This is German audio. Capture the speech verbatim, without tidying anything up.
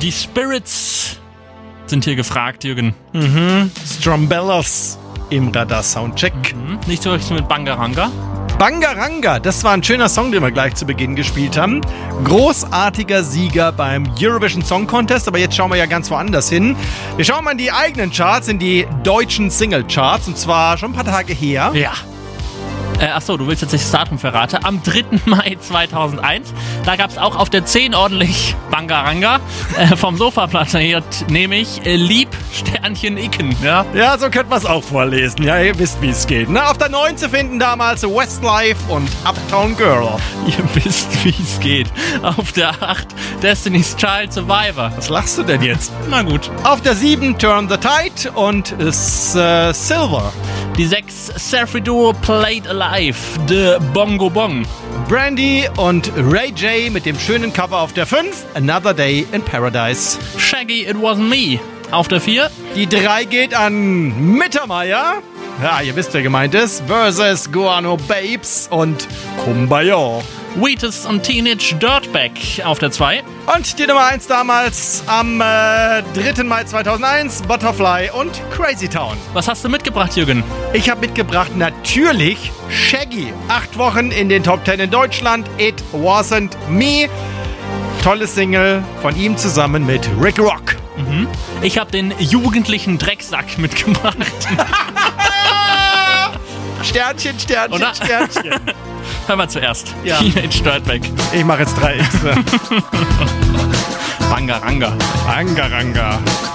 Die Spirits sind hier gefragt, Jürgen. Mhm. Strombellos im Radar-Soundcheck. Mhm. Nicht so richtig mit Bangaranga. Bangaranga, das war ein schöner Song, den wir gleich zu Beginn gespielt haben. Großartiger Sieger beim Eurovision Song Contest, aber jetzt schauen wir ja ganz woanders hin. Wir schauen mal in die eigenen Charts, in die deutschen Single-Charts, und zwar schon ein paar Tage her. Ja. Äh, achso, du willst jetzt nicht das Datum verraten. Am dritten Mai zweitausendeins, da gab es auch auf der zehn ordentlich Bangaranga. Äh, vom Sofa platziert, nämlich äh, Lieb Sternchen Icken. Ja? Ja, so könnte man es auch vorlesen. Ja, ihr wisst, wie es geht. Na, auf der neun zu finden damals Westlife und Uptown Girl. Ihr wisst, wie es geht. Auf der acht Destiny's Child Survivor. Was lachst du denn jetzt? Na gut. Auf der sieben Turn the Tide und äh, Silver. Die sechs Surfy Duo Played Alive, The Bongo Bong. Brandy und Ray J mit dem schönen Cover auf der fünf, Another Day in Paradise. Shaggy, It Wasn't Me auf der vier. Die drei geht an Mittermeier. Ja, ihr wisst, wer gemeint ist. Versus Guano Babes und Kumbaya. Wheatus und Teenage Dirtbag auf der zwei. Und die Nummer eins damals am äh, dritten Mai zweitausendeins, Butterfly und Crazy Town. Was hast du mitgebracht, Jürgen? Ich habe mitgebracht natürlich Shaggy. Acht Wochen in den Top Ten in Deutschland. It Wasn't Me. Tolles Single von ihm zusammen mit Rick Rock. Mhm. Ich habe den jugendlichen Drecksack mitgebracht. Sternchen, Sternchen, Oder? Sternchen. Hören wir zuerst. Ja. Teenage Dirtbag. Ich mache jetzt drei X. Bangaranga. Bangaranga.